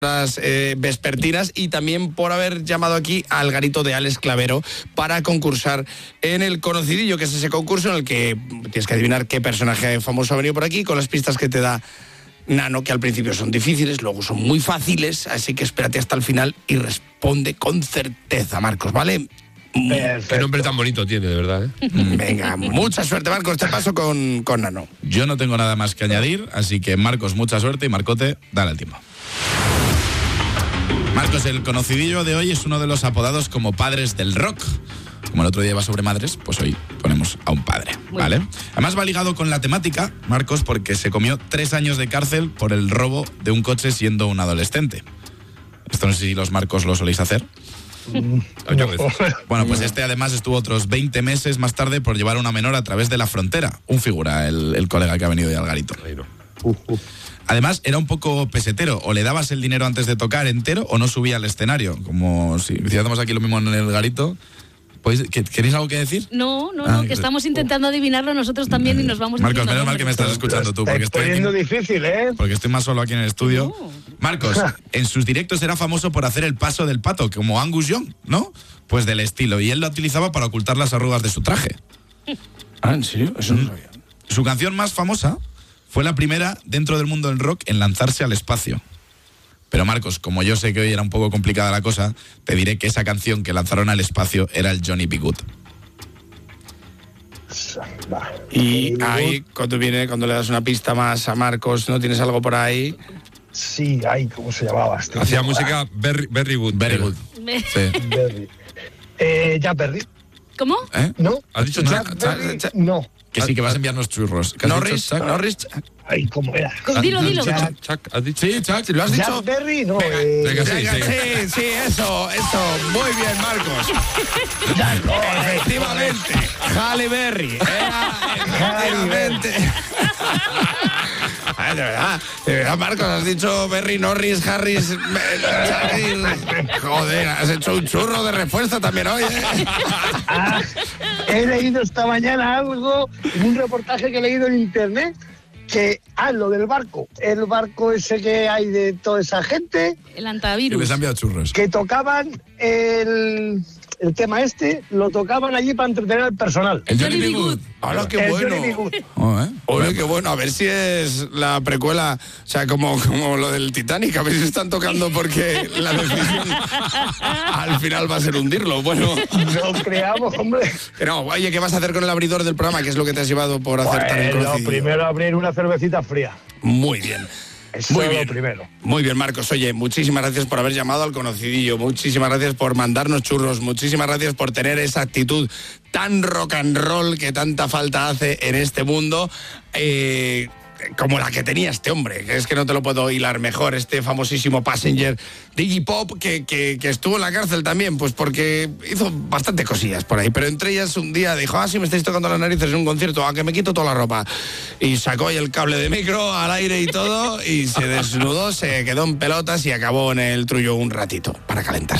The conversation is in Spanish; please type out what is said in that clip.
vespertinas y también por haber llamado aquí al garito de Alex Clavero para concursar en el Conocidillo, que es ese concurso en el que tienes que adivinar qué personaje famoso ha venido por aquí con las pistas que te da Nano, que al principio son difíciles, luego son muy fáciles, así que espérate hasta el final y responde con certeza, Marcos, ¿vale? Perfecto. Qué nombre tan bonito tiene, de verdad, ¿eh? Venga, mucha suerte, Marcos, te paso con Nano. Yo no tengo nada más que añadir, así que Marcos, mucha suerte y Marcote, dale el tiempo. Marcos, el Conocidillo de hoy es uno de los apodados como padres del rock. Como el otro día iba sobre madres, pues hoy ponemos a un padre, ¿vale? Además va ligado con la temática, Marcos, porque se comió 3 años de cárcel por el robo de un coche siendo un adolescente. Esto no sé si los Marcos lo soléis hacer. Bueno, pues este además estuvo otros 20 meses más tarde por llevar a una menor a través de la frontera. Un figura, el colega que ha venido de Algarito. Además, era un poco pesetero. O le dabas el dinero antes de tocar entero o no subía al escenario. Como si hiciéramos aquí lo mismo en el garito. Pues, ¿queréis algo que decir? No, que estamos intentando adivinarlo nosotros también y nos vamos Marcos, diciendo menos mal que me estás escuchando tú. Porque estoy poniendo difícil, ¿eh? Porque estoy más solo aquí en el estudio. No. Marcos, en sus directos era famoso por hacer el paso del pato, como Angus Young, ¿no? Pues del estilo. Y él lo utilizaba para ocultar las arrugas de su traje. Ah, ¿en serio? Eso no sabía. Su canción más famosa fue la primera dentro del mundo del rock en lanzarse al espacio. Pero Marcos, como yo sé que hoy era un poco complicada la cosa, te diré que esa canción que lanzaron al espacio era el Johnny B. Good. Y ahí, cuando le das una pista más a Marcos, ¿no tienes algo por ahí? Sí, ¿cómo se llamaba? Hacía música Very Good. Very Good. Sí. Berry. Jack Berry. ¿Cómo? ¿No? ¿Has dicho Chuck? No. Que sí, que vas a enviarnos churros. Norris. Ay, ¿cómo era? Dilo. Chuck, ¿has dicho? Sí, Chuck, ¿lo has dicho? Jack Berry, no. Venga, Sí, eso. Muy bien, Marcos. Efectivamente. Halle Berry. Efectivamente. Ay, de verdad, Marcos, has dicho Berry, Norris, Harris. Joder, has hecho un churro de respuesta también hoy, ¿eh? He leído esta mañana algo en un reportaje que he leído en internet. Lo del barco. El barco ese que hay de toda esa gente. El antivirus. Que les han enviado churros. Que tocaban el tema lo tocaban allí para entretener al personal. El Johnny B. Good. Hola, qué bueno. Johnny B. Good. Oye, qué bueno. A ver si es la precuela, o sea, como lo del Titanic. A ver si están tocando porque la decisión al final va a ser hundirlo. Bueno. No creamos, hombre. Pero, oye, ¿qué vas a hacer con el abridor del programa? ¿Qué es lo que te has llevado por acertar el Conocidillo? Primero abrir una cervecita fría. Muy bien. Muy bien, primero. Muy bien, Marcos. Oye, muchísimas gracias por haber llamado al Conocidillo, muchísimas gracias por mandarnos churros, muchísimas gracias por tener esa actitud tan rock and roll que tanta falta hace en este mundo, como la que tenía este hombre, que es que no te lo puedo hilar mejor, este famosísimo Passenger de Iggy Pop, que estuvo en la cárcel también, pues porque hizo bastante cosillas por ahí, pero entre ellas un día dijo, si me estáis tocando las narices en un concierto, que me quito toda la ropa, y sacó ahí el cable de micro al aire y todo, y se desnudó, se quedó en pelotas y acabó en el trullo un ratito para calentarse.